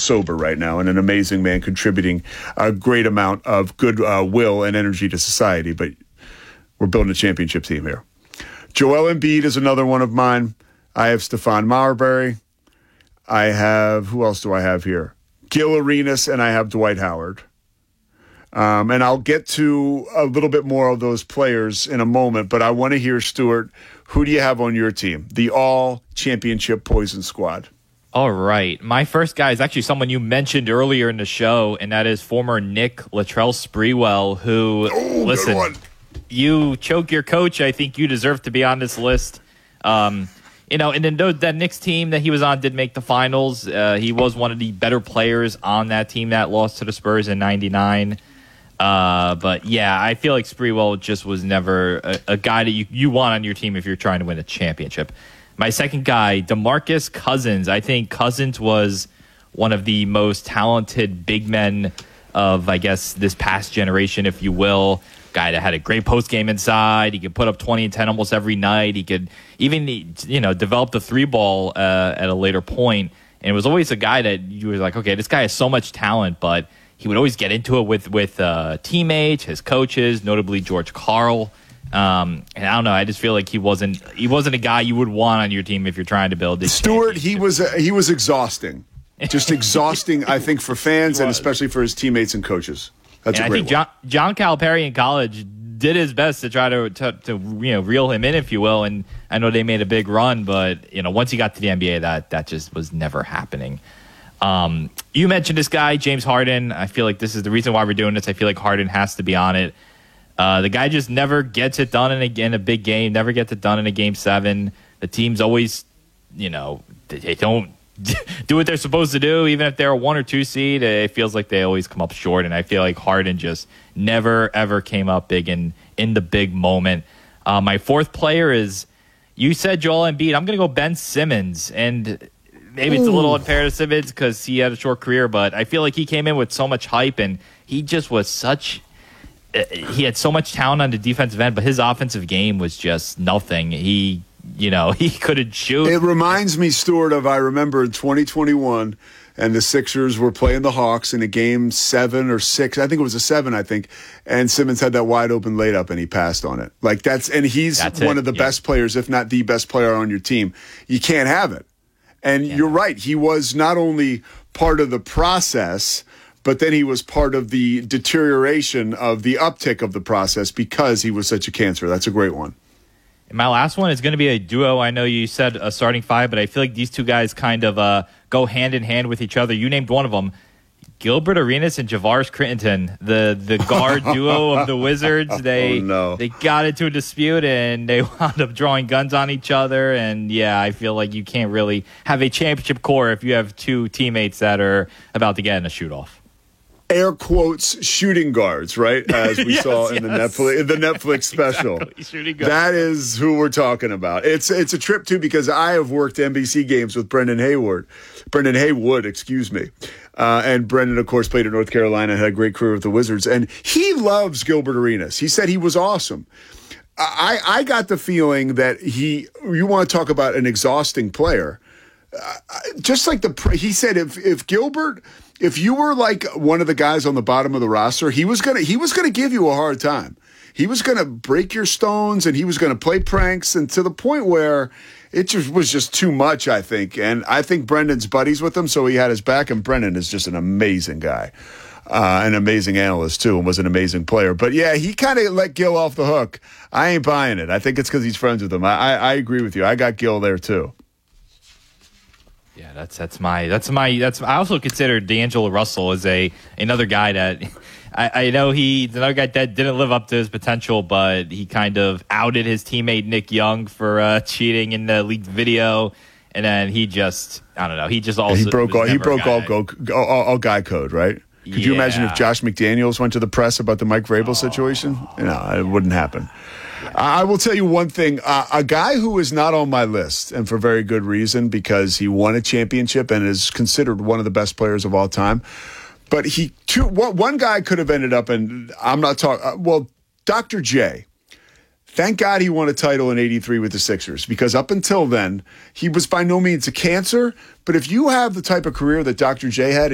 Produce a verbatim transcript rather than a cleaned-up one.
sober right now and an amazing man contributing a great amount of good uh, will and energy to society. But we're building a championship team here. Joel Embiid is another one of mine. I have Stephon Marbury. I have, who else do I have here? Gil Arenas, and I have Dwight Howard. Um, and I'll get to a little bit more of those players in a moment, but I want to hear, Stuart, who do you have on your team? The all-championship Poison Squad. All right. My first guy is actually someone you mentioned earlier in the show, and that is former Knick Latrell Sprewell, who, Ooh, listen, good one. You choke your coach. I think you deserve to be on this list. Um, you know, and then that Knicks team that he was on did make the finals. Uh, he was one of the better players on that team that lost to the Spurs in ninety-nine. Uh, but yeah, I feel like Sprewell just was never a, a guy that you, you want on your team if you're trying to win a championship. My second guy, DeMarcus Cousins. I think Cousins was one of the most talented big men of, I guess, this past generation, if you will. Guy that had a great post game inside. He could put up twenty and ten almost every night. He could even, you know, develop the three ball uh, at a later point. And it was always a guy that you were like, okay, this guy has so much talent, but he would always get into it with with uh, teammates, his coaches, notably George Karl. Um, and I don't know. I just feel like he wasn't he wasn't a guy you would want on your team if you're trying to build this. Stuart, he was uh, he was exhausting, just exhausting. I think for fans and especially for his teammates and coaches. That's and a great I think John, one. John Calipari in college did his best to try to, to to you know reel him in, if you will. And I know they made a big run, but you know once he got to the N B A, that that just was never happening. Um, you mentioned this guy, James Harden. I feel like this is the reason why we're doing this. I feel like Harden has to be on it. Uh, the guy just never gets it done in a, in a big game, never gets it done in a game seven. The team's always, you know, they don't do what they're supposed to do. Even if they're a one or two seed, it feels like they always come up short. And I feel like Harden just never, ever came up big in, in the big moment. Uh, my fourth player is, you said Joel Embiid. I'm going to go Ben Simmons. And maybe it's a little unfair to Simmons because he had a short career, but I feel like he came in with so much hype, and he just was such uh, – he had so much talent on the defensive end, but his offensive game was just nothing. He, you know, he couldn't shoot. It reminds me, Stuart, of I remember in twenty twenty-one, and the Sixers were playing the Hawks in a game seven or six. I think it was a seven, I think, and Simmons had that wide-open layup, and he passed on it. Like that's – and he's That's one it, of the yeah. best players, if not the best player on your team. You can't have it. And Yeah. you're right. He was not only part of the process, but then he was part of the deterioration of the uptick of the process because he was such a cancer. That's a great one. And my last one is going to be a duo. I know you said a starting five, but I feel like these two guys kind of uh, go hand in hand with each other. You named one of them. Gilbert Arenas and Javaris Crittenton, the the guard duo of the Wizards. They Oh, no. they got into a dispute and they wound up drawing guns on each other. And yeah, I feel like you can't really have a championship core if you have two teammates that are about to get in a shoot off. Air quotes shooting guards, right? As we Yes, saw in the yes. Netflix in the Netflix special. Exactly, shooting guards. That is who we're talking about. It's it's a trip too because I have worked N B C games with Brendan Hayward, Brendan Haywood, excuse me, uh, and Brendan of course played at North Carolina, had a great career with the Wizards, and he loves Gilbert Arenas. He said he was awesome. I I got the feeling that he. You want to talk about an exhausting player? Uh, just like the he said, if if Gilbert. If you were like one of the guys on the bottom of the roster, he was gonna he was gonna give you a hard time. He was gonna break your stones and he was gonna play pranks, and to the point where it just was just too much, I think. And I think Brendan's buddies with him, so he had his back. And Brendan is just an amazing guy, uh, an amazing analyst too, and was an amazing player. But yeah, he kind of let Gil off the hook. I ain't buying it. I think it's because he's friends with him. I, I I agree with you. I got Gil there too. Yeah, that's that's my that's my that's. I also consider D'Angelo Russell as a another guy that I, I know he's another guy that didn't live up to his potential, but he kind of outed his teammate Nick Young for uh, cheating in the leaked video, and then he just I don't know he just also he broke all he broke all, go. go, all all guy code, right? Could you imagine if Josh McDaniels went to the press about the Mike Vrabel oh. situation? No, it wouldn't happen. I will tell you one thing. Uh, a guy who is not on my list, and for very good reason, because he won a championship and is considered one of the best players of all time. But he, two, one guy could have ended up in, I'm not talking, uh, well, Doctor J. Thank God he won a title in eighty-three with the Sixers, because up until then, he was by no means a cancer. But if you have the type of career that Doctor J had,